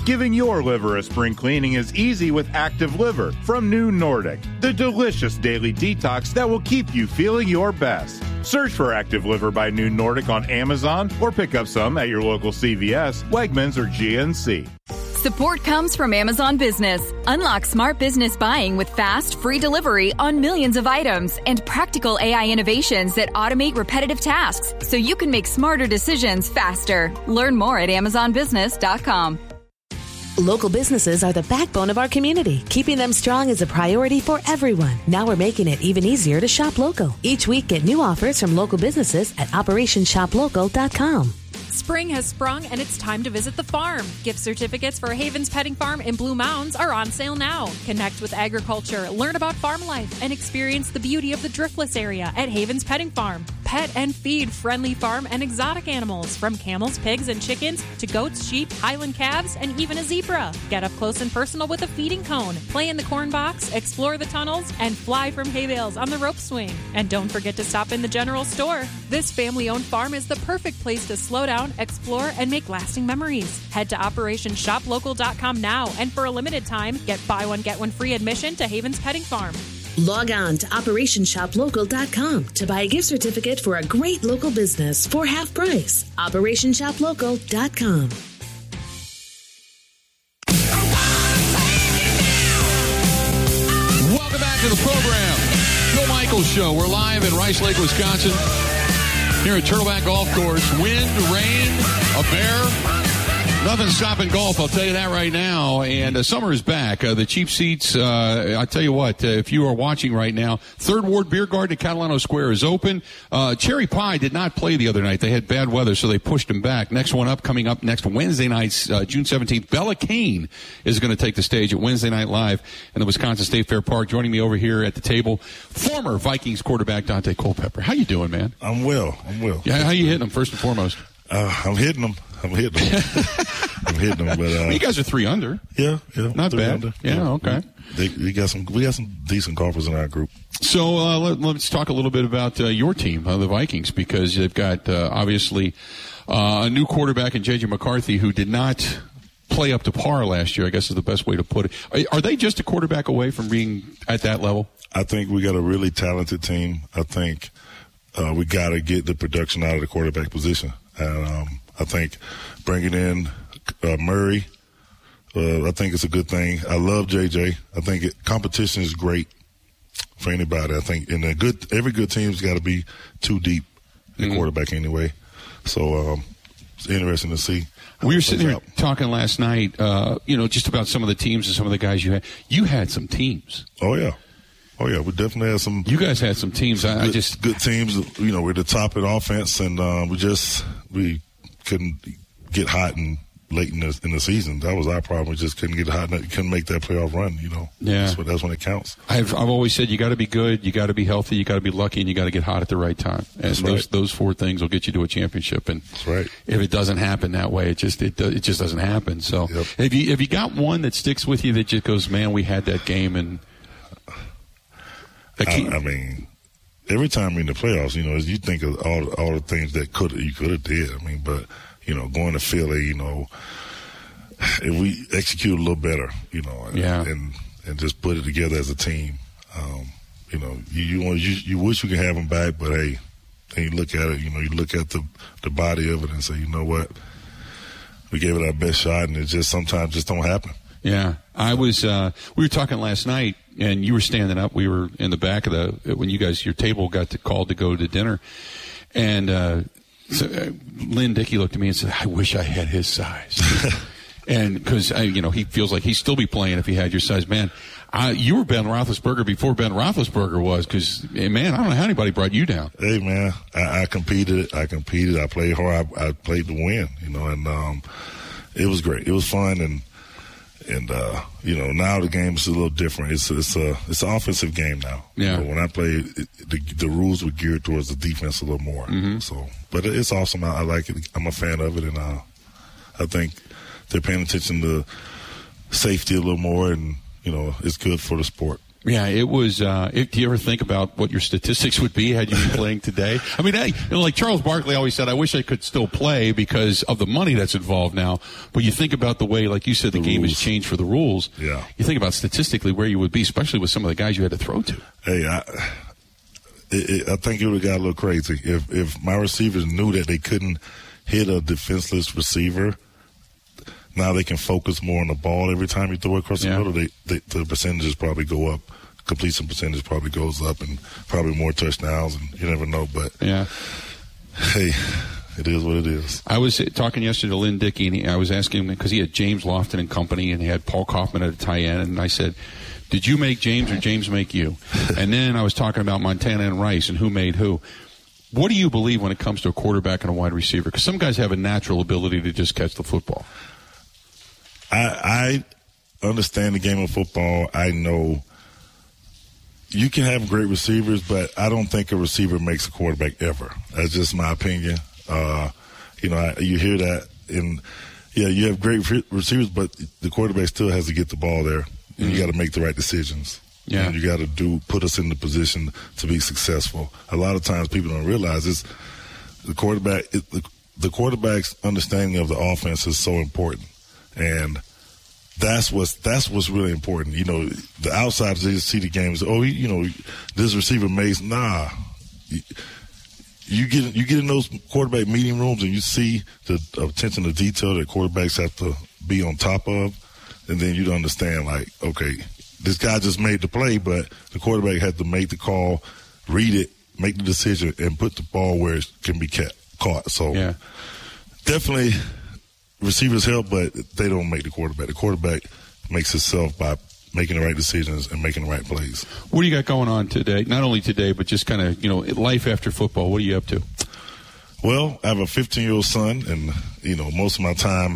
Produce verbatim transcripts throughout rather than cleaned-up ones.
Giving your liver a spring cleaning is easy with Active Liver from New Nordic, the delicious daily detox that will keep you feeling your best. Search for Active Liver by New Nordic on Amazon or pick up some at your local C V S, Wegmans, or G N C. Support comes from Amazon Business. Unlock smart business buying with fast, free delivery on millions of items and practical A I innovations that automate repetitive tasks so you can make smarter decisions faster. Learn more at amazon business dot com. Local businesses are the backbone of our community. Keeping them strong is a priority for everyone. Now we're making it even easier to shop local. Each week, get new offers from local businesses at operation shop local dot com. Spring has sprung and it's time to visit the farm. Gift certificates for Havens Petting Farm in Blue Mounds are on sale now. Connect with agriculture, learn about farm life, and experience the beauty of the Driftless area at Havens Petting Farm. Pet and feed friendly farm and exotic animals, from camels, pigs, and chickens to goats, sheep, Highland calves, and even a zebra. Get up close and personal with a feeding cone, play in the corn box, explore the tunnels, and fly from hay bales on the rope swing. And don't forget to stop in the general store. This family-owned farm is the perfect place to slow down, explore, and make lasting memories. Head to operation shop local dot com now, and for a limited time, get buy one, get one free admission to Havens Petting Farm. Log on to operation shop local dot com to buy a gift certificate for a great local business for half price. operation shop local dot com. Welcome back to the program. Bill Michaels Show. We're live in Rice Lake, Wisconsin. Here at Turtleback Golf Course. Wind, rain, a bear. Nothing stopping golf, I'll tell you that right now. And uh, summer is back. Uh, the cheap seats, uh, I tell you what, uh, if you are watching right now, Third Ward Beer Garden at Catalano Square is open. Uh, Cherry Pie did not play the other night. They had bad weather, so they pushed them back. Next one up, coming up next Wednesday night, uh, June seventeenth, Bella Kane is going to take the stage at Wednesday Night Live in the Wisconsin State Fair Park. Joining me over here at the table, former Vikings quarterback Dante Culpepper. How you doing, man? I'm well. I'm well. Yeah, how you hitting them, first and foremost? Uh, I'm hitting them. I'm hitting them. I'm hitting them. But uh, well, you guys are three under. Yeah, yeah. Not bad. Under. Yeah, yeah, okay. They, we got some. We got some decent golfers in our group. So uh, let, let's talk a little bit about uh, your team, uh, the Vikings, because they've got uh, obviously uh, a new quarterback in J J McCarthy who did not play up to par last year, I guess is the best way to put it. Are, are they just a quarterback away from being at that level? I think we got a really talented team. I think uh, we got to get the production out of the quarterback position. And um, I think bringing in uh, Murray, uh, I think it's a good thing. I love J J. I think it, competition is great for anybody. I think in a good, every good team's got to be too deep in mm-hmm. quarterback anyway. So um, it's interesting to see. We were sitting here out. talking last night, uh, you know, just about some of the teams and some of the guys you had. You had some teams. Oh, yeah. Oh, yeah, we definitely had some. You guys had some teams. I, good, I just good teams. You know, we're the top in offense, and uh, we just we couldn't get hot and late in the in the season. That was our problem. We just couldn't get hot and couldn't make that playoff run. You know, yeah, that's, what, that's when it counts. I've I've always said you got to be good, you got to be healthy, you got to be lucky, and you got to get hot at the right time. And that's those right. those four things will get you to a championship. And that's right. If it doesn't happen that way, it just it it just doesn't happen. So yep. have you have you got one that sticks with you that just goes, man, we had that game and. I, I mean, every time in the playoffs, you know, you think of all all the things that could you could have did. I mean, but you know, going to Philly, you know, if we execute a little better, you know, and yeah. and, and just put it together as a team, um, you know, you you, want, you you wish you could have them back, but hey, then you look at it, you know, you look at the the body of it and say, you know what, we gave it our best shot, and it just sometimes just don't happen. Yeah, I was. Uh, we were talking last night, and you were standing up. We were in the back of the when you guys your table got to, called to go to dinner, and uh, so, uh, Lynn Dickey looked at me and said, "I wish I had his size," and because you know he feels like he'd still be playing if he had your size. Man, I, you were Ben Roethlisberger before Ben Roethlisberger was, because man, I don't know how anybody brought you down. Hey man, I, I competed. I competed. I played hard. I, I played to win. You know, and um, it was great. It was fun and. And, uh, you know, now the game is a little different. It's it's a it's an offensive game now. Yeah. You know, when I played, it, the, the rules were geared towards the defense a little more. Mm-hmm. So, but it's awesome. I, I like it. I'm a fan of it, and uh, I think they're paying attention to safety a little more, and you know, it's good for the sport. Yeah, it was. Uh, if, do you ever think about what your statistics would be had you been playing today? I mean, I, you know, like Charles Barkley always said, I wish I could still play because of the money that's involved now. But you think about the way, like you said, the, the game has changed for the rules. Yeah. You think about statistically where you would be, especially with some of the guys you had to throw to. Hey, I, it, it, I think it would have got a little crazy if if my receivers knew that they couldn't hit a defenseless receiver. Now they can focus more on the ball every time you throw it across yeah. the middle. They, they, the percentages probably go up. Completion percentage probably goes up, and probably more touchdowns. And you never know, but yeah, hey, it is what it is. I was talking yesterday to Lynn Dickey, and he, I was asking him because he had James Lofton and company, and he had Paul Kaufman at a tight end, and I said, "Did you make James or James make you?" And then I was talking about Montana and Rice and who made who. What do you believe when it comes to a quarterback and a wide receiver? Because some guys have a natural ability to just catch the football. I, I understand the game of football. I know you can have great receivers, but I don't think a receiver makes a quarterback ever. That's just my opinion. Uh, you know, I, you hear that, and yeah, you have great receivers, but the quarterback still has to get the ball there, and mm-hmm. you got to make the right decisions. Yeah, and you got to do put us in the position to be successful. A lot of times, people don't realize this: the quarterback, it, the, the quarterback's understanding of the offense is so important. And that's what's that's what's really important. You know, the outsiders, they just see the games. Oh, you know, this receiver makes nah. You get you get in those quarterback meeting rooms and you see the attention to detail that quarterbacks have to be on top of, and then you understand like, okay, this guy just made the play, but the quarterback had to make the call, read it, make the decision, and put the ball where it can be kept, caught. So yeah. definitely. Receivers help, but they don't make the quarterback. The quarterback makes himself by making the right decisions and making the right plays. What do you got going on today? Not only today, but just kind of, you know, life after football. What are you up to? Well, I have a fifteen-year-old son, and, you know, most of my time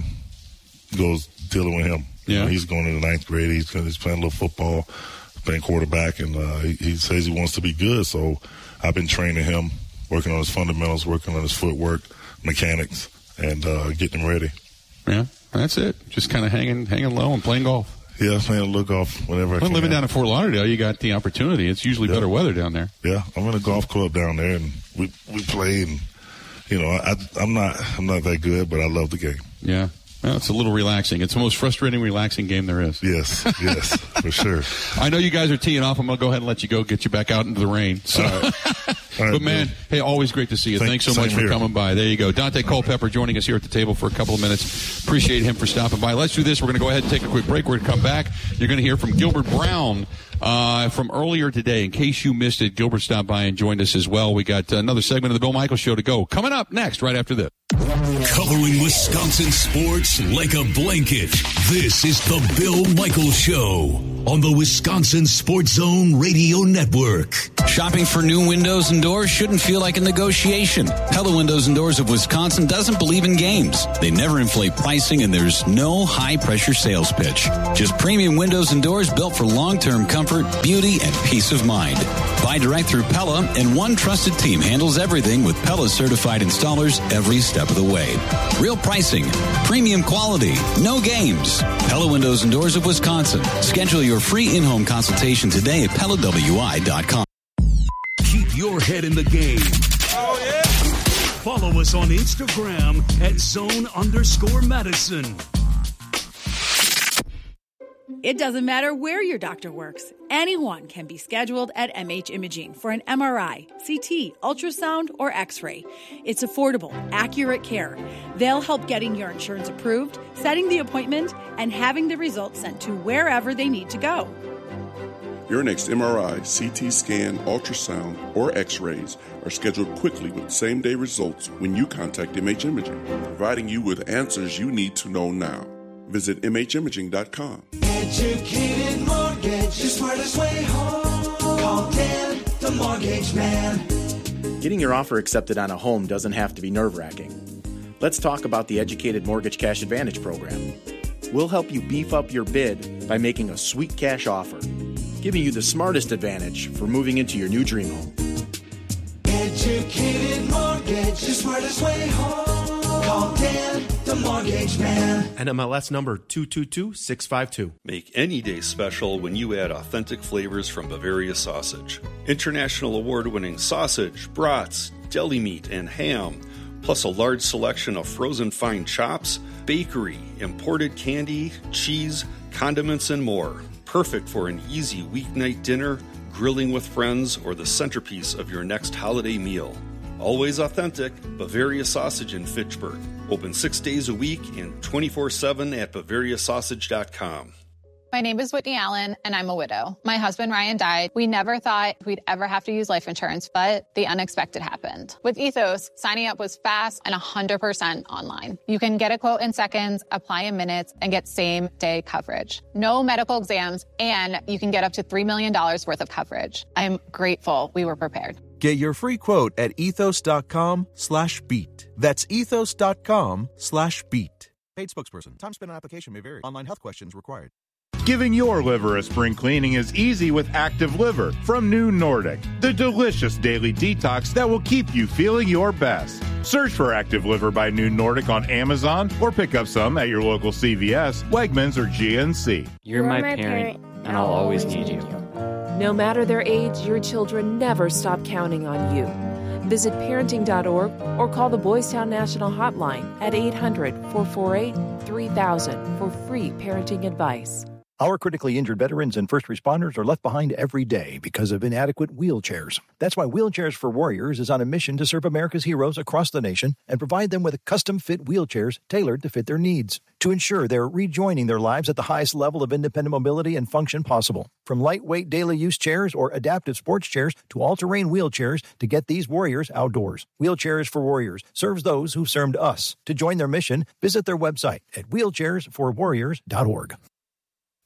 goes dealing with him. Yeah. You know, he's going into ninth grade. He's, he's playing a little football, playing quarterback, and uh, he, he says he wants to be good. So I've been training him, working on his fundamentals, working on his footwork, mechanics, and uh, getting him ready. Yeah, that's it. Just kind of hanging hanging low and playing golf. Yeah, playing a little golf whenever I well, can. Living down in Fort Lauderdale, you got the opportunity. It's usually yeah. better weather down there. Yeah, I'm in a golf club down there, and we we play, and you know, I, I'm not I'm not that good, but I love the game. Yeah. Well, it's a little relaxing. It's the most frustrating, relaxing game there is. Yes, yes, for sure. I know you guys are teeing off. I'm going to go ahead and let you go, get you back out into the rain. So. All right. All right, but, man, man, hey, always great to see you. Thank, Thanks so much for here. coming by. There you go. Dante Culpepper joining us here at the table for a couple of minutes. Appreciate him for stopping by. Let's do this. We're going to go ahead and take a quick break. We're going to come back. You're going to hear from Gilbert Brown uh, from earlier today. In case you missed it, Gilbert stopped by and joined us as well. We got another segment of the Bill Michaels Show to go. Coming up next, right after this. Covering Wisconsin sports like a blanket. This is the Bill Michaels Show on the Wisconsin Sports Zone Radio Network. Shopping for new windows and doors shouldn't feel like a negotiation. Pella Windows and Doors of Wisconsin doesn't believe in games. They never inflate pricing, and there's no high-pressure sales pitch. Just premium windows and doors built for long-term comfort, beauty, and peace of mind. Buy direct through Pella, and one trusted team handles everything with Pella certified installers every step of the way. Real pricing, premium quality, no games. Pella Windows and Doors of Wisconsin. Schedule your free in-home consultation today at Pella W I dot com. Keep your head in the game. Oh, yeah. Follow us on Instagram at zone underscore Madison. It doesn't matter where your doctor works. Anyone can be scheduled at M H Imaging for an M R I, C T, ultrasound, or X-ray. It's affordable, accurate care. They'll help getting your insurance approved, setting the appointment, and having the results sent to wherever they need to go. Your next M R I, C T scan, ultrasound, or X-rays are scheduled quickly with same-day results when you contact M H Imaging, providing you with answers you need to know now. Visit M H imaging dot com. Educated Mortgage, the smartest way home. Call Dan, the mortgage man. Getting your offer accepted on a home doesn't have to be nerve-wracking. Let's talk about the Educated Mortgage Cash Advantage program. We'll help you beef up your bid by making a sweet cash offer, giving you the smartest advantage for moving into your new dream home. Educated Mortgage, the smartest way home. Call Dan, the mortgage Mortgage Man. N M L S number two two two six five two. Make any day special when you add authentic flavors from Bavaria Sausage. International award-winning sausage, brats, deli meat, and ham, plus a large selection of frozen fine chops, bakery, imported candy, cheese, condiments, and more. Perfect for an easy weeknight dinner, grilling with friends, or the centerpiece of your next holiday meal. Always authentic, Bavaria Sausage in Fitchburg. Open six days a week and twenty-four seven at Bavaria Sausage dot com. My name is Whitney Allen, and I'm a widow. My husband, Ryan, died. We never thought we'd ever have to use life insurance, but the unexpected happened. With Ethos, signing up was fast and one hundred percent online. You can get a quote in seconds, apply in minutes, and get same-day coverage. No medical exams, and you can get up to three million dollars worth of coverage. I'm grateful we were prepared. Get your free quote at ethos.com slash beat. That's ethos.com slash beat. Paid spokesperson. Time spent on application may vary. Online health questions required. Giving your liver a spring cleaning is easy with Active Liver from New Nordic, the delicious daily detox that will keep you feeling your best. Search for Active Liver by New Nordic on Amazon or pick up some at your local C V S, Wegmans, or G N C. You're my parent, and I'll always need you. No matter their age, your children never stop counting on you. Visit parenting dot org or call the Boys Town National Hotline at eight hundred, four four eight, three thousand for free parenting advice. Our critically injured veterans and first responders are left behind every day because of inadequate wheelchairs. That's why Wheelchairs for Warriors is on a mission to serve America's heroes across the nation and provide them with custom-fit wheelchairs tailored to fit their needs to ensure they're rejoining their lives at the highest level of independent mobility and function possible. From lightweight daily use chairs or adaptive sports chairs to all-terrain wheelchairs to get these warriors outdoors. Wheelchairs for Warriors serves those who've served us. To join their mission, visit their website at wheelchairs for warriors dot org.